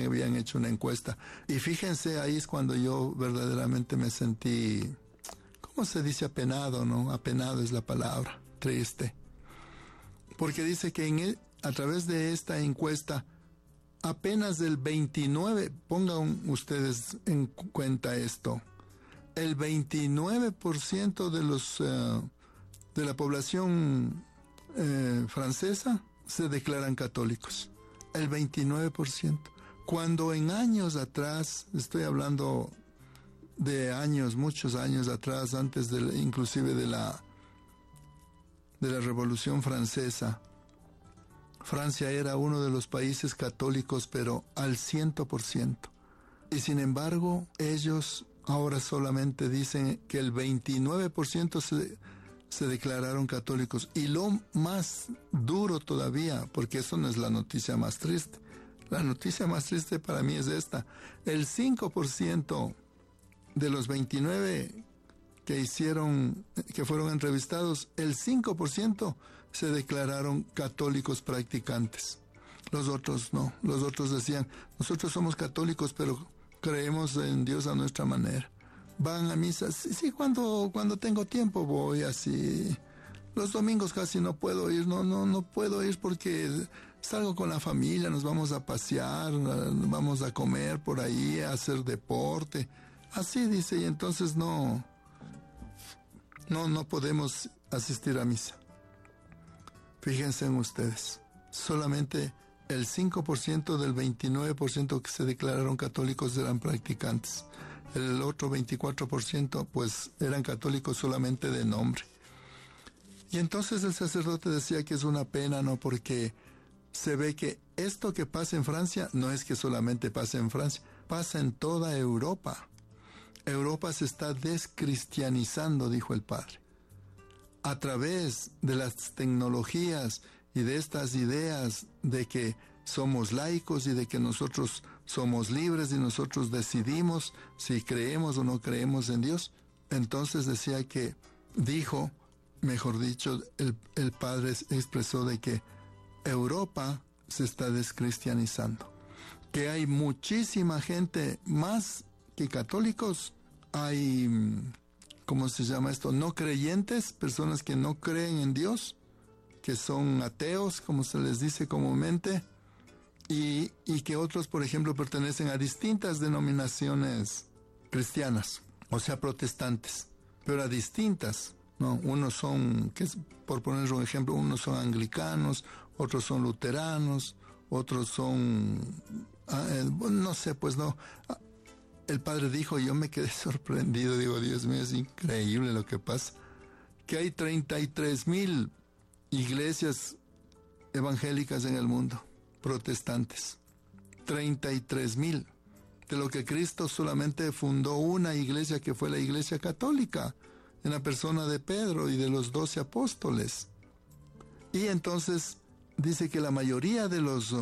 habían hecho una encuesta. Y fíjense, ahí es cuando yo verdaderamente me sentí, ¿cómo se dice? Apenado, ¿no? Apenado es la palabra, triste. Porque dice que a través de esta encuesta, apenas el 29, pongan ustedes en cuenta esto, el 29% de la población francesa se declaran católicos. El 29%. Cuando en años atrás, estoy hablando de años, muchos años atrás, antes inclusive de la Revolución Francesa, Francia era uno de los países católicos, pero al 100%. Y sin embargo, ellos ahora solamente dicen que el 29% se declararon católicos. Y lo más duro todavía, porque eso no es la noticia más triste. La noticia más triste para mí es esta. El 5% de los 29 que fueron entrevistados, el 5% se declararon católicos practicantes. Los otros no. Los otros decían, nosotros somos católicos, pero creemos en Dios a nuestra manera. Van a misa, sí, cuando tengo tiempo voy así. Los domingos casi no puedo ir, no puedo ir porque salgo con la familia, nos vamos a pasear, vamos a comer por ahí, a hacer deporte. Así dice, y entonces no podemos asistir a misa. Fíjense en ustedes, solamente el 5% del 29% que se declararon católicos eran practicantes. El otro 24% pues eran católicos solamente de nombre. Y entonces el sacerdote decía que es una pena, ¿no? Porque se ve que esto que pasa en Francia no es que solamente pasa en Francia, pasa en toda Europa. Europa se está descristianizando, dijo el padre. A través de las tecnologías y de estas ideas de que somos laicos y de que nosotros somos libres y nosotros decidimos si creemos o no creemos en Dios. Entonces el padre expresó de que Europa se está descristianizando, que hay muchísima gente más que católicos, hay, ¿cómo se llama esto? No creyentes, personas que no creen en Dios, que son ateos, como se les dice comúnmente, y que otros, por ejemplo, pertenecen a distintas denominaciones cristianas, o sea, protestantes, pero a distintas, ¿no? Unos son, por poner un ejemplo, unos son anglicanos, otros son luteranos, otros son, no sé, pues no. El padre dijo, yo me quedé sorprendido, digo, Dios mío, es increíble lo que pasa, que hay 33,000 iglesias evangélicas en el mundo, protestantes, 33,000, de lo que Cristo solamente fundó una iglesia que fue la iglesia católica, en la persona de Pedro y de los 12 apóstoles. Y entonces dice que la mayoría de los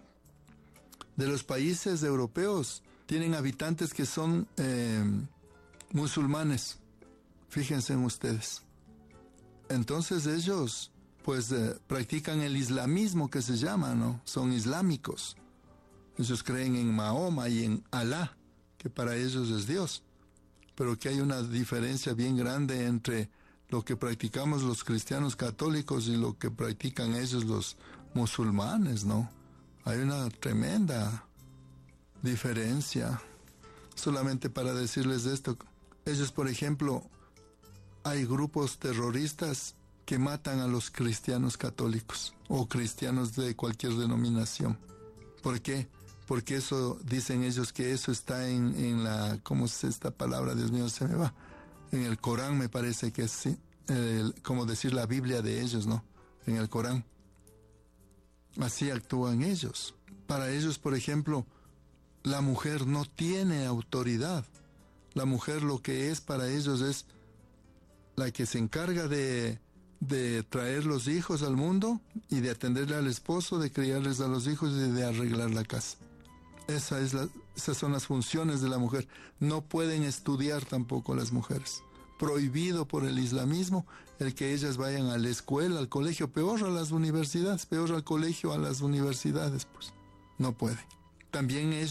países europeos tienen habitantes que son musulmanes. Fíjense en ustedes. Entonces ellos pues practican el islamismo, que se llama, ¿no? Son islámicos. Ellos creen en Mahoma y en Alá, que para ellos es Dios. Pero que hay una diferencia bien grande entre lo que practicamos los cristianos católicos y lo que practican ellos los musulmanes, ¿no? Hay una tremenda diferencia. Solamente para decirles esto, ellos, por ejemplo, hay grupos terroristas que matan a los cristianos católicos o cristianos de cualquier denominación. ¿Por qué? Porque eso, dicen ellos, que eso está en la, ¿cómo es esta palabra? Dios mío, se me va. En el Corán me parece que es, sí, como decir la Biblia de ellos, ¿no? En el Corán. Así actúan ellos. Para ellos, por ejemplo, la mujer no tiene autoridad. La mujer lo que es para ellos es la que se encarga de traer los hijos al mundo y de atenderle al esposo, de criarles a los hijos y de arreglar la casa. Esas son las funciones de la mujer. No pueden estudiar tampoco las mujeres. Prohibido por el islamismo el que ellas vayan a la escuela, al colegio, peor a las universidades, peor al colegio, a las universidades, pues no pueden. También ellos